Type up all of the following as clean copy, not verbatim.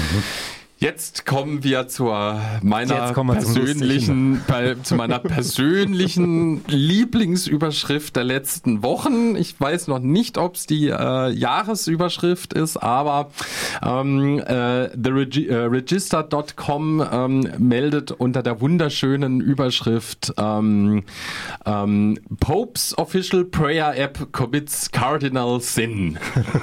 Jetzt kommen wir zu meiner persönlichen Lieblingsüberschrift der letzten Wochen. Ich weiß noch nicht, ob es die Jahresüberschrift ist, aber TheRegister.com meldet unter der wunderschönen Überschrift Pope's Official Prayer App commits Cardinal Sin.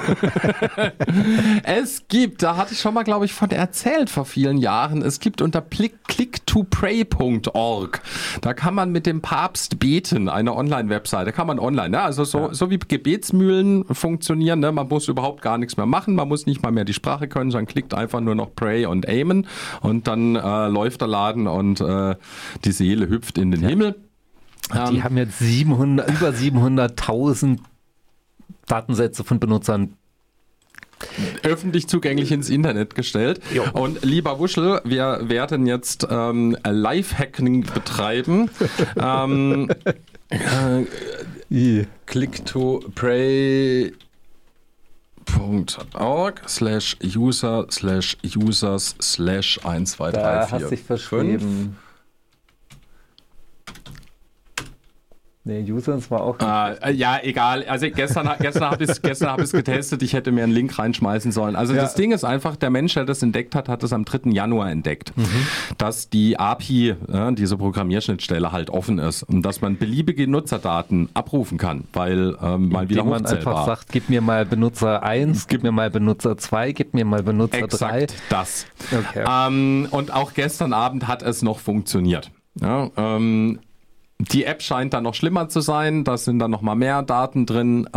Es gibt, da hatte ich schon mal, glaube ich, von erzählt, vor vielen Jahren. Es gibt unter clicktopray.org, da kann man mit dem Papst beten, eine Online-Webseite, kann man online, ne? Also so wie Gebetsmühlen funktionieren, ne? Man muss überhaupt gar nichts mehr machen, man muss nicht mal mehr die Sprache können, sondern klickt einfach nur noch Pray und Amen und dann läuft der Laden und die Seele hüpft in den Himmel. Die haben jetzt über 700.000 Datensätze von Benutzern öffentlich zugänglich ins Internet gestellt. Jo. Und lieber Wuschel, wir werden jetzt Lifehacking betreiben. Click-to-pray.org/user/users/1, 2, 3, 4. Da hast dich verschrieben. Nee, Users war auch ja, egal. Also gestern habe ich es getestet. Ich hätte mir einen Link reinschmeißen sollen. Also das Ding ist einfach, der Mensch, der das entdeckt hat, hat es am 3. Januar entdeckt. Dass die API, diese Programmierschnittstelle halt offen ist und dass man beliebige Nutzerdaten abrufen kann, weil mal wieder man einfach sagt, gib mir mal Benutzer 1, gib mir mal Benutzer 2, gib mir mal Benutzer 3. Exakt das. Okay. Und auch gestern Abend hat es noch funktioniert. Ja, die App scheint dann noch schlimmer zu sein, da sind dann noch mal mehr Daten drin,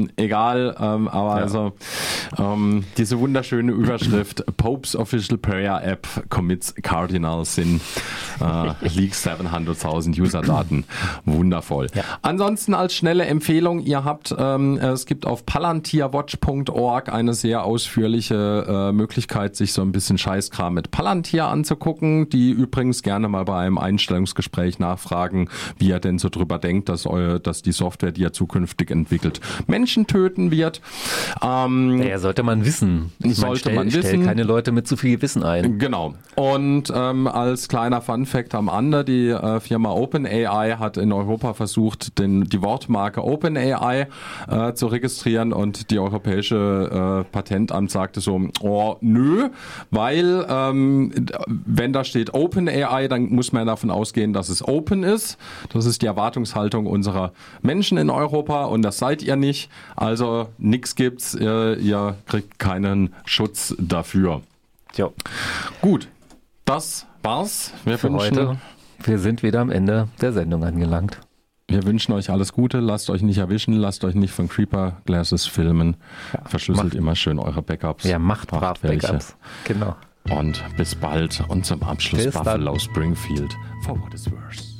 also diese wunderschöne Überschrift Pope's Official Prayer App commits Cardinal Sin, leaks 700.000 User-Daten, wundervoll. Ja. Ansonsten als schnelle Empfehlung, ihr habt, es gibt auf palantirwatch.org eine sehr ausführliche Möglichkeit, sich so ein bisschen Scheißkram mit Palantir anzugucken, die übrigens gerne mal bei einem Einstellungsgespräch nachfragen, wie er denn so drüber denkt, dass die Software, die er zukünftig entwickelt, Menschen töten wird. Sollte man wissen. Stell keine Leute mit zu viel Wissen ein. Genau. Und als kleiner Funfact am Ende, die Firma OpenAI hat in Europa versucht, die Wortmarke OpenAI zu registrieren und die Europäische Patentamt sagte so, nö, weil wenn da steht OpenAI, dann muss man davon ausgehen, dass es open ist. Das ist die Erwartungshaltung unserer Menschen in Europa und das seid ihr nicht. Also nix gibt's, ihr kriegt keinen Schutz dafür. Jo. Gut, das war's. Für heute. Wir sind wieder am Ende der Sendung angelangt. Wir wünschen euch alles Gute, lasst euch nicht erwischen, lasst euch nicht von Creeper Glasses filmen. Ja, verschlüsselt immer schön eure Backups. Ja, macht brav Backups. Genau. Und bis bald und zum Abschluss Buffalo Springfield for what is worse.